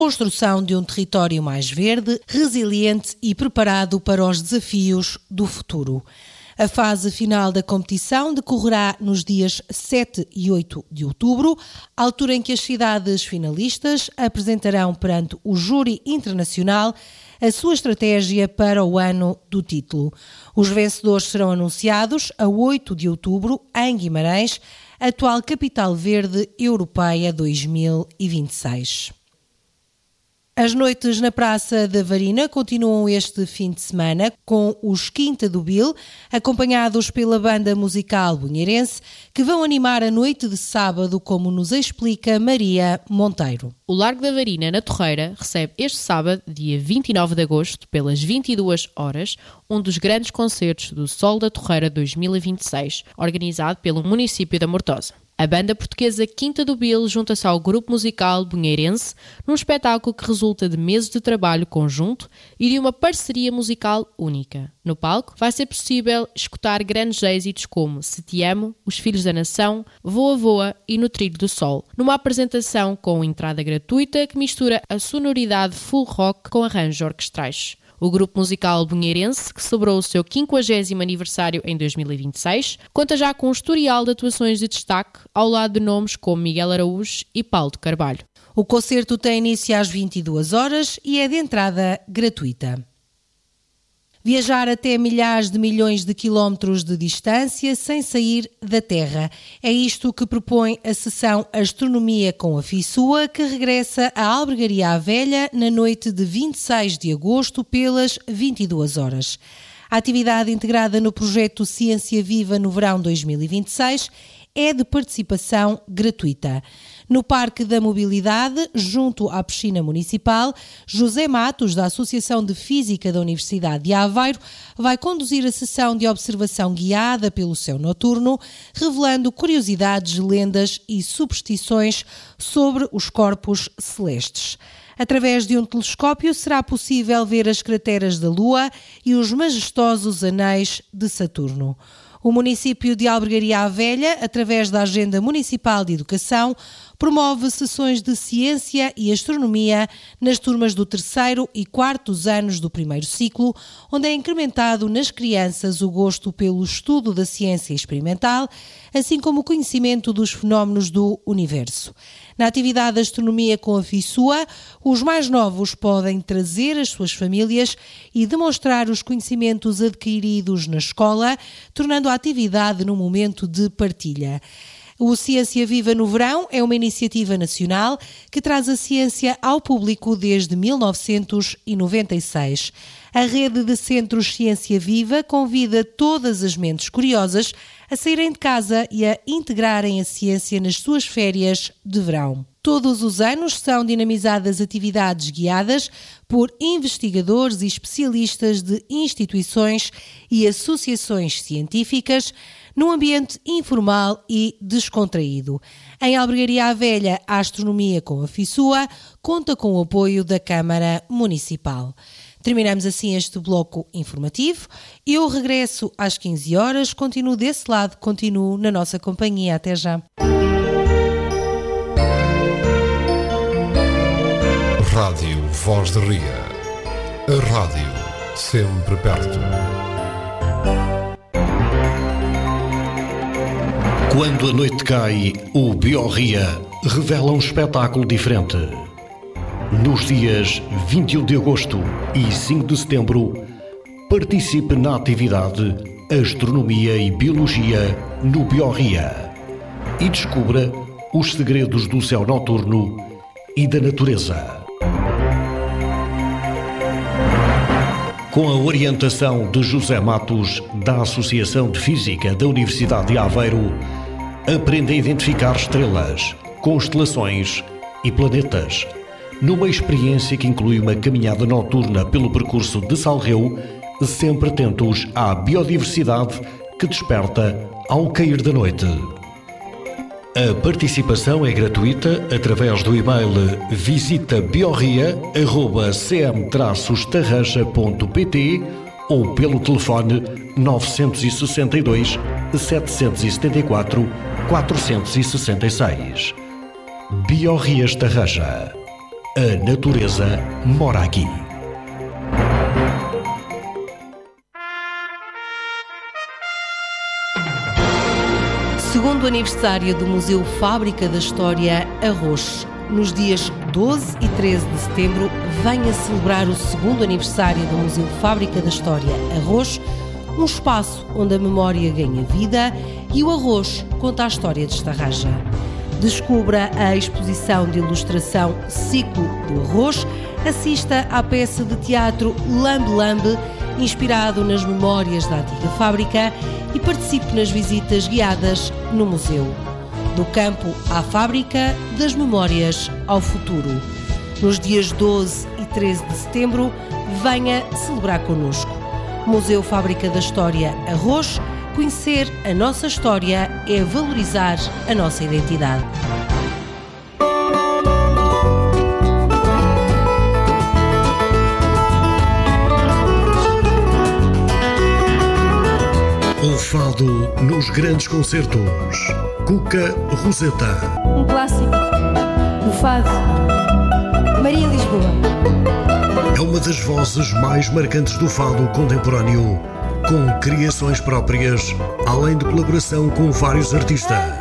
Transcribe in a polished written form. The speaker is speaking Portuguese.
construção de um território mais verde, resiliente e preparado para os desafios do futuro. A fase final da competição decorrerá nos dias 7 e 8 de outubro, altura em que as cidades finalistas apresentarão perante o júri internacional a sua estratégia para o ano do título. Os vencedores serão anunciados a 8 de outubro em Guimarães, atual capital verde europeia 2026. As noites na Praça da Varina continuam este fim de semana com os Quinta do Bil, acompanhados pela banda musical bunheirense, que vão animar a noite de sábado, como nos explica Maria Monteiro. O Largo da Varina, na Torreira, recebe este sábado, dia 29 de agosto, pelas 22 horas, um dos grandes concertos do Sol da Torreira 2026, organizado pelo município da Mortosa. A banda portuguesa Quinta do Bil junta-se ao grupo musical bunheirense num espetáculo que resulta de meses de trabalho conjunto e de uma parceria musical única. No palco vai ser possível escutar grandes êxitos como Se Te Amo, Os Filhos da Nação, Voa Voa e No Trilho do Sol, numa apresentação com entrada gratuita que mistura a sonoridade full rock com arranjos orquestrais. O grupo musical bunheirense, que celebrou o seu 50º aniversário em 2026, conta já com um historial de atuações de destaque ao lado de nomes como Miguel Araújo e Paulo de Carvalho. O concerto tem início às 22 horas e é de entrada gratuita. Viajar até milhares de milhões de quilómetros de distância sem sair da Terra. É isto que propõe a sessão Astronomia com a FISUA, que regressa à Albergaria à Velha na noite de 26 de agosto pelas 22 horas. A atividade integrada no projeto Ciência Viva no verão 2026 é de participação gratuita. No Parque da Mobilidade, junto à piscina municipal, José Matos, da Associação de Física da Universidade de Aveiro, vai conduzir a sessão de observação guiada pelo céu noturno, revelando curiosidades, lendas e superstições sobre os corpos celestes. Através de um telescópio será possível ver as crateras da Lua e os majestosos anéis de Saturno. O município de Albergaria à Velha, através da Agenda Municipal de Educação, promove sessões de ciência e astronomia nas turmas do 3º e 4º anos do primeiro ciclo, onde é incrementado nas crianças o gosto pelo estudo da ciência experimental, assim como o conhecimento dos fenómenos do universo. Na atividade de Astronomia com a FISUA, os mais novos podem trazer as suas famílias e demonstrar os conhecimentos adquiridos na escola, tornando a atividade num momento de partilha. O Ciência Viva no Verão é uma iniciativa nacional que traz a ciência ao público desde 1996. A rede de Centros Ciência Viva convida todas as mentes curiosas a saírem de casa e a integrarem a ciência nas suas férias de verão. Todos os anos são dinamizadas atividades guiadas por investigadores e especialistas de instituições e associações científicas num ambiente informal e descontraído. Em Albergaria à Velha, a Astronomia com a FISUA conta com o apoio da Câmara Municipal. Terminamos assim este bloco informativo. Eu regresso às 15 horas, continuo desse lado, continuo na nossa companhia. Até já. Rádio Voz de Ria. A rádio sempre perto. Quando a noite cai, o Biorria revela um espetáculo diferente. Nos dias 21 de agosto e 5 de setembro, participe na atividade Astronomia e Biologia no Biorria e descubra os segredos do céu noturno e da natureza. Com a orientação de José Matos, da Associação de Física da Universidade de Aveiro, aprenda a identificar estrelas, constelações e planetas, numa experiência que inclui uma caminhada noturna pelo percurso de Salreu, sempre atentos à biodiversidade que desperta ao cair da noite. A participação é gratuita através do e-mail visitabiorria@cm-estarraja.pt ou pelo telefone 962 774 466. Biorria Estarraja. A natureza mora aqui. Segundo aniversário do Museu Fábrica da História, Arroz. Nos dias 12 e 13 de setembro, venha celebrar o segundo aniversário do Museu Fábrica da História, Arroz, um espaço onde a memória ganha vida e o arroz conta a história de Estarraja. Descubra a exposição de ilustração Ciclo do Arroz, assista à peça de teatro Lambe Lambe, inspirado nas memórias da antiga fábrica, e participe nas visitas guiadas no museu. Do campo à fábrica, das memórias ao futuro. Nos dias 12 e 13 de setembro, venha celebrar connosco. Museu Fábrica da História, Arroz. Conhecer a nossa história é valorizar a nossa identidade. O fado nos grandes concertos. Cuca Roseta. Um clássico do fado. Maria Lisboa. É uma das vozes mais marcantes do fado contemporâneo, com criações próprias, além de colaboração com vários artistas.